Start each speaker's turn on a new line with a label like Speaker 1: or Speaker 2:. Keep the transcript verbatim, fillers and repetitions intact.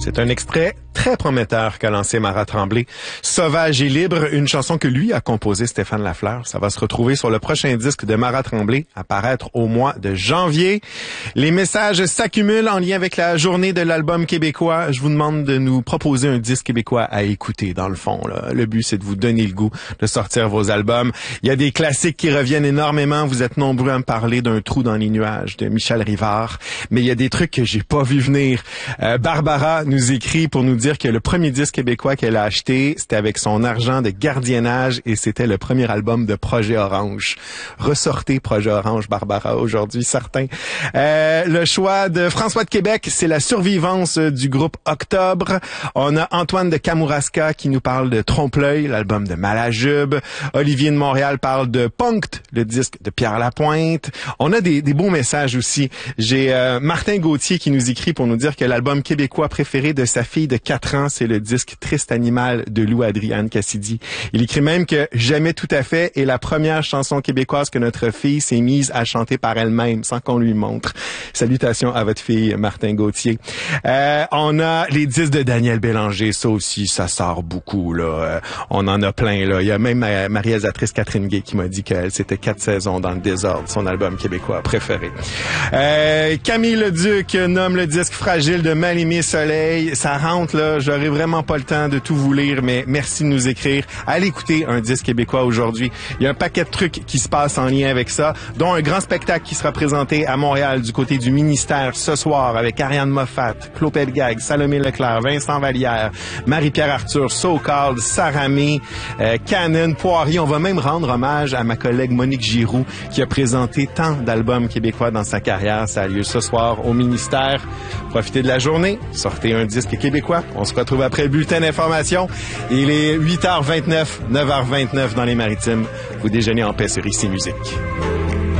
Speaker 1: C'est un extrait très prometteur qu'a lancé Marat Tremblay. Sauvage et libre, une chanson que lui a composée Stéphane Lafleur. Ça va se retrouver sur le prochain disque de Marat Tremblay, à paraître au mois de janvier. Les messages s'accumulent en lien avec la journée de l'album québécois. Je vous demande de nous proposer un disque québécois à écouter, dans le fond, là. Le but, c'est de vous donner le goût de sortir vos albums. Il y a des classiques qui reviennent énormément. Vous êtes nombreux à me parler d'un trou dans les nuages de Michel Rivard. Mais il y a des trucs que j'ai pas vu venir. Euh, Barbara nous écrit pour nous dire que le premier disque québécois qu'elle a acheté, c'était avec son argent de gardiennage et c'était le premier album de Projet Orange. Ressortez Projet Orange, Barbara, aujourd'hui, certain. Euh, le choix de François de Québec, c'est la survivance du groupe Octobre. On a Antoine de Kamouraska qui nous parle de Trompe-l'œil, l'album de Malajube. Olivier de Montréal parle de Punkt, le disque de Pierre Lapointe. On a des, des beaux messages aussi. J'ai euh, Martin Gauthier qui nous écrit pour nous dire que l'album québécois préféré de sa fille de quatre ans, c'est le disque Triste Animal de Lou Adrienne Cassidy. Il écrit même que Jamais tout à fait est la première chanson québécoise que notre fille s'est mise à chanter par elle-même sans qu'on lui montre. Salutations à votre fille, Martin Gauthier. Euh, on a les disques de Daniel Bélanger. Ça aussi, ça sort beaucoup, là. Euh, on en a plein, là. Il y a même ma, ma réalisatrice Catherine Gay qui m'a dit qu'elle c'était quatre saisons dans le désordre, son album québécois préféré. Euh, Camille Leduc nomme le disque Fragile de Mal-Aimé Soleil. Ça rentre, là. J'aurai vraiment pas le temps de tout vous lire, mais merci de nous écrire. Allez écouter un disque québécois aujourd'hui. Il y a un paquet de trucs qui se passent en lien avec ça, dont un grand spectacle qui sera présenté à Montréal du côté du ministère ce soir avec Ariane Moffat, Claude Pelgag, Salomé Leclerc, Vincent Vallière, Marie-Pierre Arthur, So Called, Saramé, euh, Canon, Poirier. On va même rendre hommage à ma collègue Monique Giroux qui a présenté tant d'albums québécois dans sa carrière. Ça a lieu ce soir au ministère. Profitez de la journée, sortez un disque québécois. On se retrouve après le bulletin d'information. Il est huit heures vingt-neuf, neuf heures vingt-neuf dans les Maritimes. Vous déjeunez en paix sur Ici Musique.